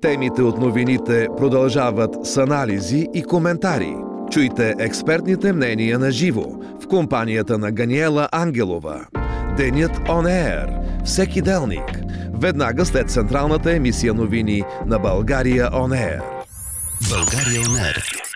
Темите от новините продължават с анализи и коментари. Чуйте експертните мнения на живо в компанията на Ганиела Ангелова. Денят On Air. Всеки делник. Веднага след централната емисия новини на България On Air. България On Air.